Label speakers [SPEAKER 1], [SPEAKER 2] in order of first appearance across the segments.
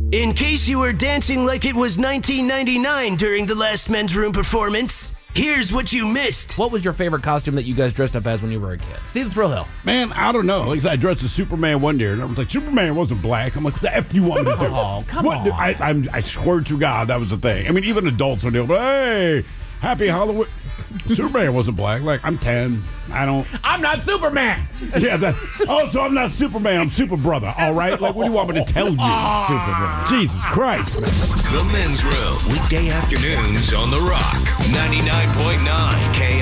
[SPEAKER 1] In case you were dancing like it was 1999 during the last Men's Room performance, here's what you missed.
[SPEAKER 2] What was your favorite costume that you guys dressed up as when you were a kid? Steve the Thrill Hill.
[SPEAKER 3] Man, I don't know. Like I said, I dressed as Superman one year, and everyone's like, Superman wasn't black. I'm like, what the F do you want me to do?
[SPEAKER 2] Oh, come on.
[SPEAKER 3] I swear to God, that was the thing. I mean, even adults are doing, hey, happy Halloween. Superman wasn't black. Like, I'm 10.
[SPEAKER 2] I'm not Superman.
[SPEAKER 3] Yeah, so I'm not Superman. I'm Super Brother, all right? Like, what do you want me to tell you?
[SPEAKER 2] Superman.
[SPEAKER 3] Jesus Christ, man.
[SPEAKER 4] The Men's Room, weekday afternoons on The Rock, 99.9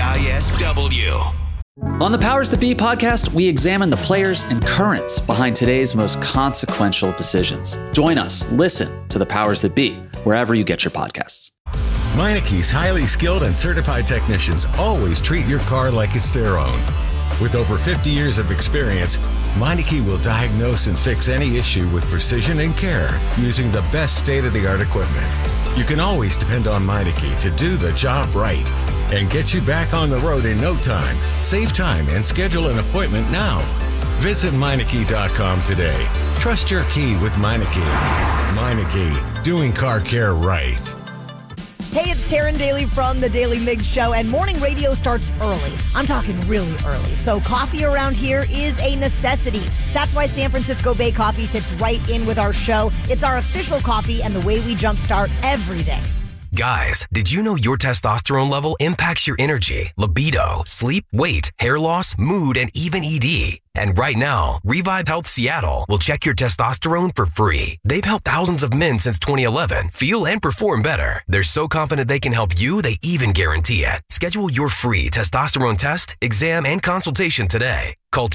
[SPEAKER 4] KISW.
[SPEAKER 5] On the Powers That Be podcast, we examine the players and currents behind today's most consequential decisions. Join us. Listen to the Powers That Be, wherever you get your podcasts.
[SPEAKER 6] Meineke's highly skilled and certified technicians always treat your car like it's their own. With over 50 years of experience, Meineke will diagnose and fix any issue with precision and care using the best state-of-the-art equipment. You can always depend on Meineke to do the job right and get you back on the road in no time. Save time and schedule an appointment now. Visit Meineke.com today. Trust your key with Meineke. Meineke, doing car care right.
[SPEAKER 7] Hey, it's Taryn Daly from The Daily Mig Show, and morning radio starts early. I'm talking really early. So coffee around here is a necessity. That's why San Francisco Bay Coffee fits right in with our show. It's our official coffee and the way we jumpstart every day.
[SPEAKER 4] Guys, did you know your testosterone level impacts your energy, libido, sleep, weight, hair loss, mood, and even ED? And right now, Revive Health Seattle will check your testosterone for free. They've helped thousands of men since 2011 feel and perform better. They're so confident they can help you, they even guarantee it. Schedule your free testosterone test, exam, and consultation today. Call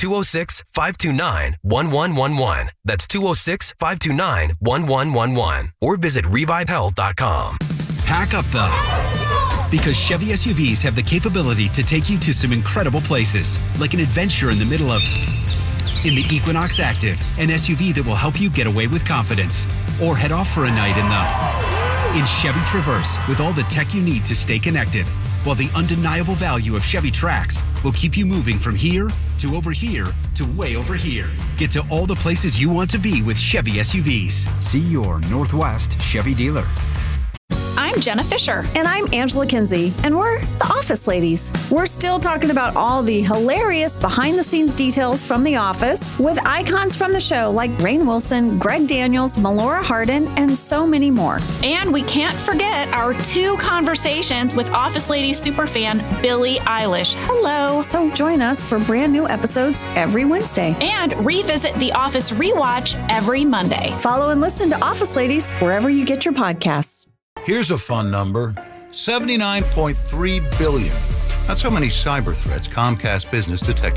[SPEAKER 4] 206-529-1111. That's 206-529-1111. Or visit revivehealth.com.
[SPEAKER 8] Pack up, though, because Chevy SUVs have the capability to take you to some incredible places, like an adventure in the middle of... In the Equinox Active, an SUV that will help you get away with confidence. Or head off for a night in Chevy Traverse, with all the tech you need to stay connected. While the undeniable value of Chevy Trax will keep you moving from here to over here to way over here. Get to all the places you want to be with Chevy SUVs.
[SPEAKER 9] See your Northwest Chevy dealer.
[SPEAKER 10] I'm Jenna Fisher.
[SPEAKER 11] And I'm Angela Kinsey. And we're the Office Ladies. We're still talking about all the hilarious behind-the-scenes details from The Office with icons from the show like Rainn Wilson, Greg Daniels, Melora Hardin, and so many more.
[SPEAKER 10] And we can't forget our 2 conversations with Office Ladies superfan Billie Eilish. Hello.
[SPEAKER 11] So join us for brand new episodes every Wednesday.
[SPEAKER 10] And revisit The Office Rewatch every Monday.
[SPEAKER 11] Follow and listen to Office Ladies wherever you get your podcasts.
[SPEAKER 12] Here's a fun number, 79.3 billion. That's how many cyber threats Comcast Business detected